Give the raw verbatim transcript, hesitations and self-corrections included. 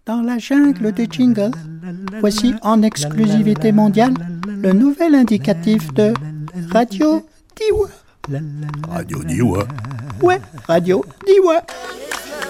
Dans la jungle des jingles, voici en exclusivité mondiale le nouvel indicatif de Radio Diois. Radio Diois. Ouais, Radio Diois.